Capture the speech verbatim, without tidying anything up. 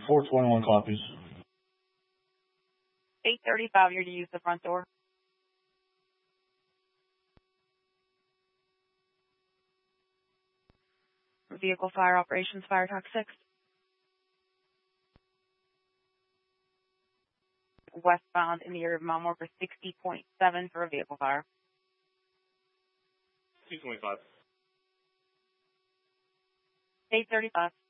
four twenty-one copies. eight thirty-five, you're to use the front door. Vehicle fire operations, fire talk six. Westbound in the area of Mount Morpher, sixty point seven for a vehicle fire. two twenty-five. eight thirty-five.